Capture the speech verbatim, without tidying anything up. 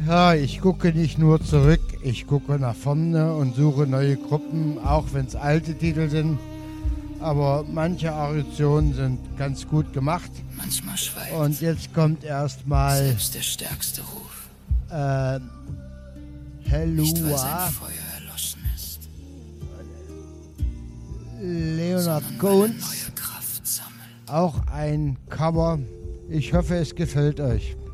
Ja, ich gucke nicht nur zurück, ich gucke nach vorne und suche neue Gruppen, auch wenn es alte Titel sind. Aber manche Auditionen sind ganz gut gemacht. Manchmal schweigt. Und jetzt kommt erstmal selbst der stärkste Ruf. äh, Nicht, weil sein Helua, Feuer erloschen ist, Leonard sondern weil er Cohen, neue Kraft sammelt. auch ein Cover. Ich hoffe, es gefällt euch.